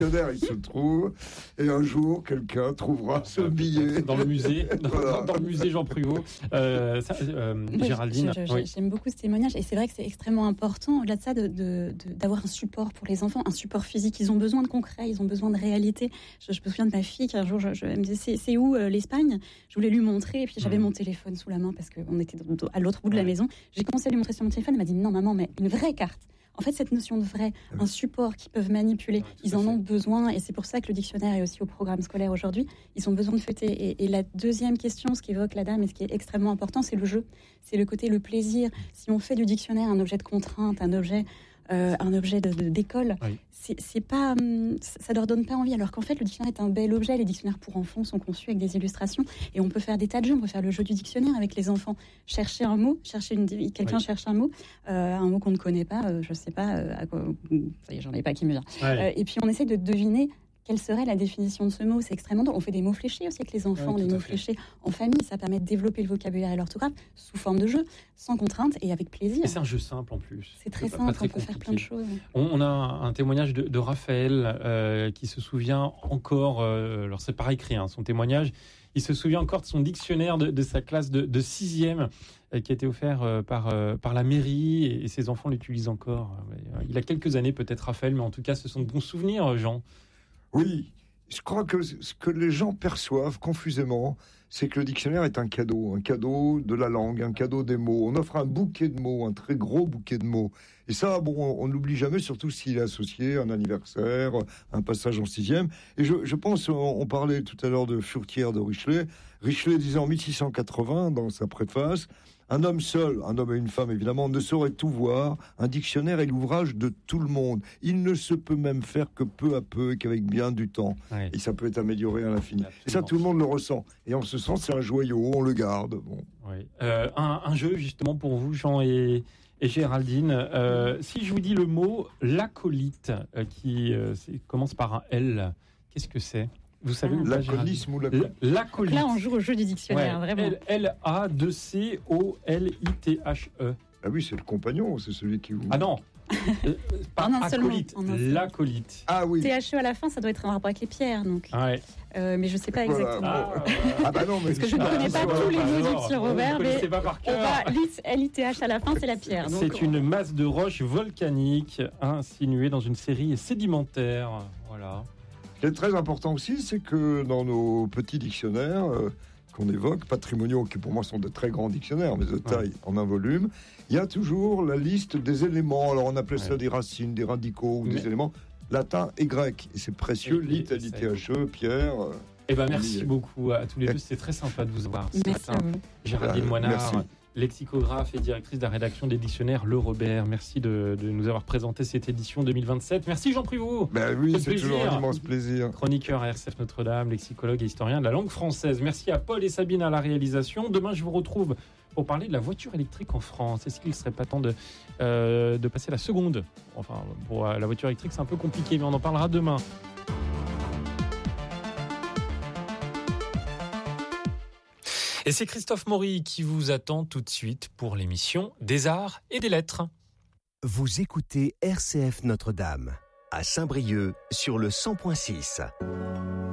Il se trouve, et un jour, quelqu'un trouvera ce billet. Dans le musée, Voilà. dans le musée Jean Pruvaud. Géraldine. Oui. J'aime beaucoup ce témoignage, et c'est vrai que c'est extrêmement important, au-delà de ça, d'avoir un support pour les enfants, un support physique. Ils ont besoin de concret, ils ont besoin de réalité. Je me souviens de ma fille, qu'un jour, elle me disait, c'est où l'Espagne? Je voulais lui montrer, et puis j'avais mon téléphone sous la main, parce qu'on était à l'autre bout de la maison. J'ai commencé à lui montrer sur mon téléphone, elle m'a dit, non maman, mais une vraie carte. En fait, cette notion de vrai, un support qu'ils peuvent manipuler, ils en ont besoin, et c'est pour ça que le dictionnaire est aussi au programme scolaire aujourd'hui. Ils ont besoin de fêter. Et la deuxième question, ce qu'évoque la dame, et ce qui est extrêmement important, c'est le jeu. C'est le côté, le plaisir. Si on fait du dictionnaire un objet de contrainte, un objet d'école, oui. c'est pas, ça leur donne pas envie. Alors qu'en fait, le dictionnaire est un bel objet. Les dictionnaires pour enfants sont conçus avec des illustrations, et on peut faire des tas de jeux. On peut faire le jeu du dictionnaire avec les enfants. Chercher un mot, quelqu'un cherche un mot qu'on ne connaît pas. Je sais pas à quoi. Ça y est, j'en ai pas qui me vient. Ouais. Et puis on essaie de deviner quelle serait la définition de ce mot. C'est extrêmement drôle. On fait des mots fléchés aussi avec les enfants, des mots fléchés en famille. Ça permet de développer le vocabulaire et l'orthographe sous forme de jeu, sans contrainte et avec plaisir. Et c'est un jeu simple en plus. C'est très simple, on peut faire plein de choses. On a un témoignage de Raphaël qui se souvient encore, alors c'est pas écrit, son témoignage, il se souvient encore de son dictionnaire de sa classe de 6e qui a été offert par la mairie, et ses enfants l'utilisent encore. Il a quelques années peut-être, Raphaël, mais en tout cas ce sont de bons souvenirs, Jean. Oui, je crois que ce que les gens perçoivent confusément, c'est que le dictionnaire est un cadeau de la langue, un cadeau des mots. On offre un bouquet de mots, un très gros bouquet de mots. Et ça, on n'oublie jamais, surtout s'il est associé à un anniversaire, un passage en 6e. Et je pense, on parlait tout à l'heure de Furetière de Richelet. Richelet disait en 1680, dans sa préface, un homme seul, un homme et une femme évidemment, ne saurait tout voir. Un dictionnaire est l'ouvrage de tout le monde. Il ne se peut même faire que peu à peu et qu'avec bien du temps. Ouais. Et ça peut être amélioré à l'infini. Absolument. Et ça, tout le monde le ressent. Et en ce sens, c'est un joyau, on le garde. Bon. Oui. Un jeu justement pour vous, Jean et Géraldine. Si je vous dis le mot l'acolyte, qui commence par un L, qu'est-ce que c'est? Vous savez ou pas, L'acolisme ou l'acolyte. Là, on joue au jeu du dictionnaire, vraiment. L-A-2-C-O-L-I-T-H-E. Ah oui, c'est le compagnon, c'est celui qui vous... Ah non, pas En un seul mot, acolyte, en un seul mot. l'acolyte. Ah oui. THE à la fin, ça doit être un rapport avec les pierres, donc. Ah ouais. Mais je sais pas Voilà. exactement. Ah bah non, mais... Parce que je ne connais pas tous les mots du petit Robert, Vous mais connaissez pas par on cœur. va L-I-T-H à la fin, c'est la pierre. Donc C'est une masse de roches volcaniques insinuée dans une série sédimentaire. Voilà. Ce qui est très important aussi, c'est que dans nos petits dictionnaires qu'on évoque, patrimoniaux, qui pour moi sont de très grands dictionnaires, mais de taille en un volume, il y a toujours la liste des éléments. Alors on appelait ça des racines, des radicaux ou des éléments latins et grecs. Et c'est précieux, lit, L-I-T-H-E, Pierre... Eh ben merci beaucoup à tous les deux, c'était très sympa de vous avoir ce merci à matin. vous. Géraldine Moinard, Merci. lexicographe et directrice de la rédaction des dictionnaires Le Robert. Merci de nous avoir présenté cette édition 2027. Merci Jean Pruvaud. Ben oui, Quel c'est toujours plaisir. un immense plaisir. Chroniqueur à RCF Notre-Dame, lexicologue et historien de la langue française. Merci à Paul et Sabine à la réalisation. Demain, je vous retrouve pour parler de la voiture électrique en France. Est-ce qu'il ne serait pas temps de passer la seconde? Enfin, pour la voiture électrique, c'est un peu compliqué, mais on en parlera demain. Et c'est Christophe Maury qui vous attend tout de suite pour l'émission des arts et des lettres. Vous écoutez RCF Notre-Dame à Saint-Brieuc sur le 100.6.